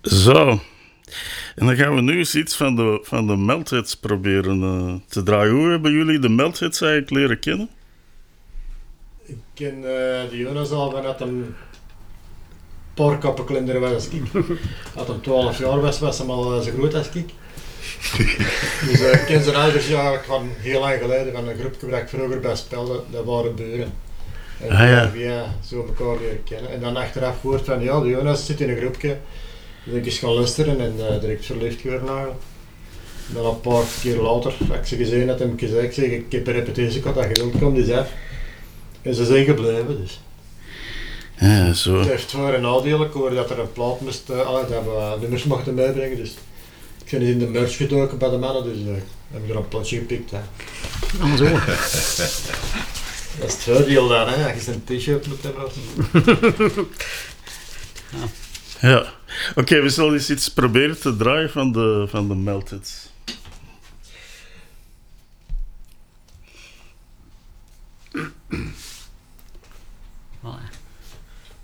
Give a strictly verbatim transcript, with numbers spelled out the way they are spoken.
Zo. En dan gaan we nu eens iets van de, van de Meltheads proberen uh, te draaien. Hoe hebben jullie de Meltheads eigenlijk leren kennen? Ik ken uh, de Jonas al vanuit een paar kappen kleiner was als ik. Als hij twaalf jaar was, was hij al uh, zo groot als ik. Dus uh, ik ken zijn ouders ja, van heel lang geleden van een groepje waar ik vroeger bij speelde, dat waren buren. En ah, ja. via zo elkaar leren kennen. En dan achteraf hoort van ja, de Jonas zit in een groepje. Dus ik eens gaan luisteren en uh, direct verliefd geworden eigenlijk. Dan een paar keer later, als ik ze gezien had, heb ik gezegd, ik, zeg, ik heb een repetitie gehad, dat geduld komt eens af. En ze zijn gebleven dus. Ja, zo. Het heeft voor- en nadelen, ik hoorde dat er een plaat moest, uh, dat we nummers mochten meebrengen. Dus ik ben eens in de merch gedoken bij de mannen, dus uh, heb ik er een plotje gepikt. Hè. Ah, zo. Dat is het voordeel dan, hè, als je een t-shirt moet hebben. Ja. Oké, okay, we zullen eens iets proberen te draaien van de, van de Meltheads.